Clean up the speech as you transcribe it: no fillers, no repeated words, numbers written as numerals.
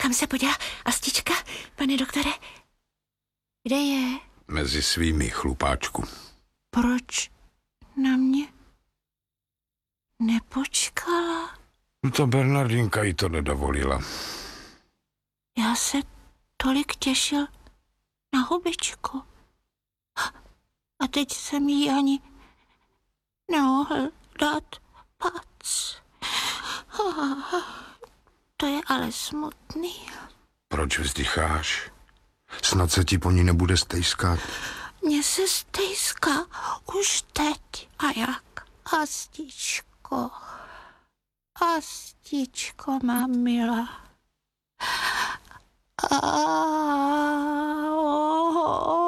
Kam se poděla Astička, pane doktore? Kde je? Mezi svými, chlupáčku. Proč na mě nepočkala? Ta Bernardinka jí to nedovolila. Já se tolik těšil na hubičku. A teď jsem jí ani nemohl dát pac. To je ale smutný. Proč vzdycháš? Snad se ti po ní nebude stejskat. Mně se stejská už teď. A jak? Astičko. Astičko, má milá.